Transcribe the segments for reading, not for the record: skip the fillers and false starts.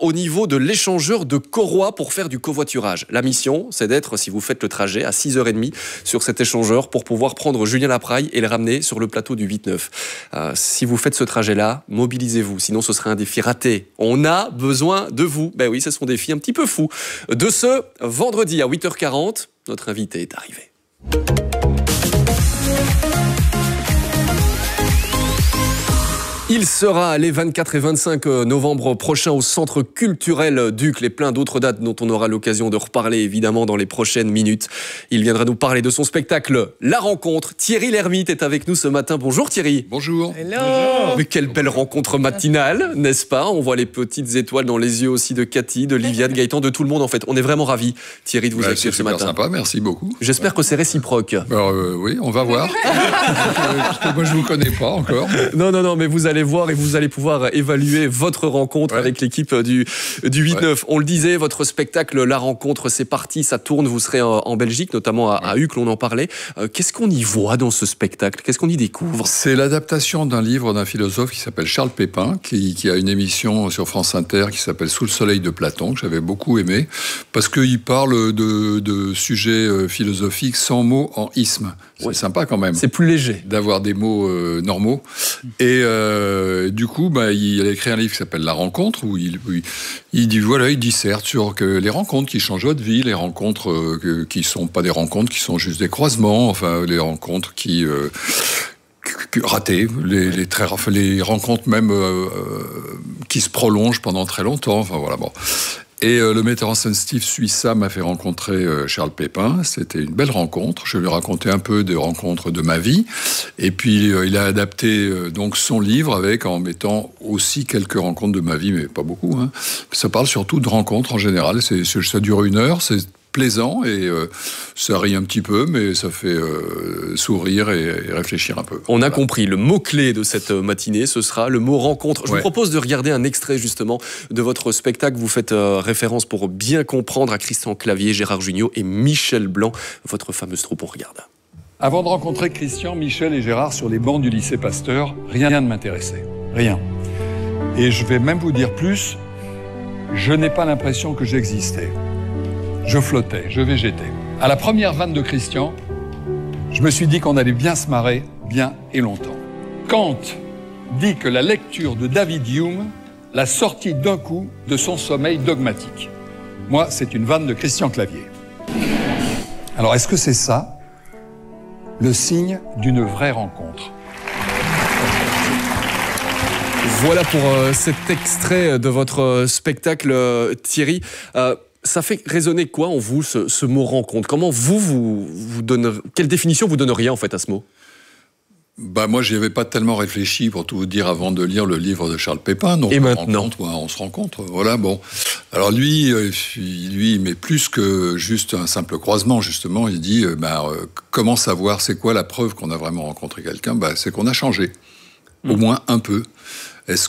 au niveau de l'échangeur de Cauroy pour faire du covoiturage. La mission, c'est d'être, si vous faites le trajet, à 6h30 sur cet échangeur pour pouvoir prendre Julien Lapraille et le ramener sur le plateau du 8-9. Si vous faites ce trajet-là, mobilisez-vous, sinon ce serait un défi raté. On a besoin de vous. Ben oui, c'est son défi un petit peu fou. De ce vendredi à 8h40, notre invité est arrivé. Il sera les 24 et 25 novembre prochains au Centre culturel d'Uccle et plein d'autres dates dont on aura l'occasion de reparler évidemment dans les prochaines minutes. Il viendra nous parler de son spectacle La Rencontre. Thierry Lhermitte est avec nous ce matin. Bonjour Thierry. Bonjour. Hello. Mais quelle belle rencontre matinale, n'est-ce pas? On voit les petites étoiles dans les yeux aussi de Cathy, de Livia, de Gaëtan, de tout le monde en fait. On est vraiment ravis Thierry de vous accueillir ce matin. C'est sympa, merci beaucoup. J'espère que c'est réciproque. Alors, oui, on va voir. Parce que moi je vous connais pas encore. Non, mais vous allez voir et vous allez pouvoir évaluer votre rencontre avec l'équipe du 8-9. On le disait, votre spectacle La Rencontre, c'est parti, ça tourne, vous serez en Belgique, notamment à Uccle, on en parlait. Qu'est-ce qu'on y voit dans ce spectacle? Qu'est-ce qu'on y découvre? C'est l'adaptation d'un livre d'un philosophe qui s'appelle Charles Pépin, qui a une émission sur France Inter qui s'appelle Sous le soleil de Platon, que j'avais beaucoup aimé, parce qu'il parle de sujets philosophiques sans mots en isme. C'est sympa quand même. C'est plus léger. D'avoir des mots normaux. Et du coup, il a écrit un livre qui s'appelle La Rencontre, où il dit, voilà, il disserte sur les rencontres qui changent votre vie, les rencontres qui sont pas des rencontres, qui sont juste des croisements, enfin, les rencontres qui ratées, les rencontres même qui se prolongent pendant très longtemps, enfin voilà, bon. Et le metteur en scène Steve Suissa m'a fait rencontrer Charles Pépin. C'était une belle rencontre. Je lui ai raconté un peu des rencontres de ma vie. Et puis, il a adapté donc son livre en mettant aussi quelques rencontres de ma vie, mais pas beaucoup. Hein. Ça parle surtout de rencontres en général. Ça dure 1 heure. C'est plaisant et ça rit un petit peu, mais ça fait sourire et réfléchir un peu. On a compris, le mot-clé de cette matinée, ce sera le mot rencontre. Je vous propose de regarder un extrait justement de votre spectacle. Vous faites référence pour bien comprendre à Christian Clavier, Gérard Jugnot et Michel Blanc, votre fameuse troupe. On regarde. Avant de rencontrer Christian, Michel et Gérard sur les bancs du lycée Pasteur, rien ne m'intéressait. Rien. Et je vais même vous dire plus, je n'ai pas l'impression que j'existais. Je flottais, je végétais. À la première vanne de Christian, je me suis dit qu'on allait bien se marrer, bien et longtemps. Kant dit que la lecture de David Hume l'a sorti d'un coup de son sommeil dogmatique. Moi, c'est une vanne de Christian Clavier. Alors, est-ce que c'est ça, le signe d'une vraie rencontre ? Voilà pour cet extrait de votre spectacle, Thierry. Ça fait résonner quoi en vous, ce mot rencontre? Comment vous donnez, quelle définition vous donneriez en fait à ce mot? Moi, j'y avais pas tellement réfléchi, pour tout vous dire, avant de lire le livre de Charles Pépin. Donc, et maintenant on se rencontre. Voilà, bon. Alors lui, mais plus que juste un simple croisement, justement, il dit, comment savoir, c'est quoi la preuve qu'on a vraiment rencontré quelqu'un? C'est qu'on a changé. Au moins un peu. Est-ce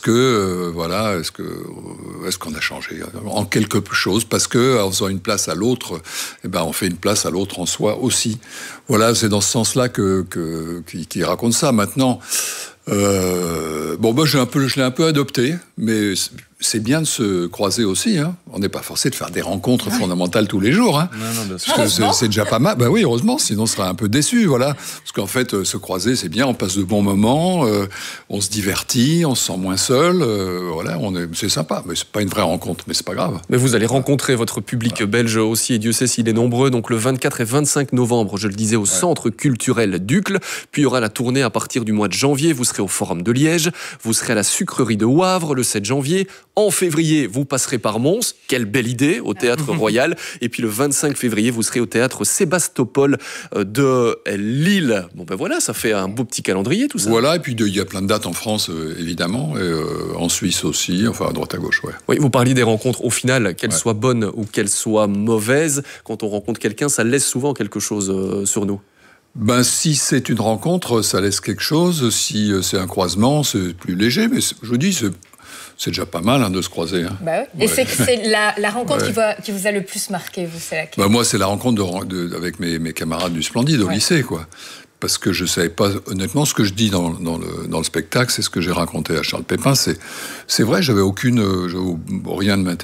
qu'on a changé en quelque chose? Parce que en faisant une place à l'autre, on fait une place à l'autre en soi aussi. Voilà, c'est dans ce sens-là qu'il raconte ça. Maintenant, je l'ai un peu adopté, mais c'est bien de se croiser aussi. Hein. On n'est pas forcé de faire des rencontres fondamentales tous les jours. Hein. Non, parce que c'est déjà pas mal. Oui, heureusement, sinon on serait un peu déçu. Voilà. Parce qu'en fait, se croiser, c'est bien. On passe de bons moments, on se divertit, on se sent moins seul. C'est sympa. Mais c'est pas une vraie rencontre, mais c'est pas grave. Mais vous allez rencontrer votre public belge aussi, et Dieu sait s'il est nombreux. Donc le 24 et 25 novembre, je le disais, au Centre culturel d'Uccle. Puis il y aura la tournée à partir du mois de janvier. Vous serez au Forum de Liège. Vous serez à la Sucrerie de Wavre le 7 janvier. En février, vous passerez par Mons. Quelle belle idée, au Théâtre Royal. Et puis le 25 février, vous serez au Théâtre Sébastopol de Lille. Voilà, ça fait un beau petit calendrier, tout ça. Voilà, et puis il y a plein de dates en France, évidemment, et en Suisse aussi, enfin à droite à gauche, Oui, vous parliez des rencontres. Au final, qu'elles soient bonnes ou qu'elles soient mauvaises, quand on rencontre quelqu'un, ça laisse souvent quelque chose sur nous. Si c'est une rencontre, ça laisse quelque chose. Si c'est un croisement, c'est plus léger. Mais je vous dis, c'est déjà pas mal de se croiser. Hein. Et c'est la rencontre qui vous a le plus marqué, vous, c'est laquelle? Moi, c'est la rencontre avec mes camarades du Splendide au lycée, quoi. Parce que je ne savais pas, honnêtement, ce que je dis dans le spectacle, c'est ce que j'ai raconté à Charles Pépin. C'est vrai, rien ne m'intéressait.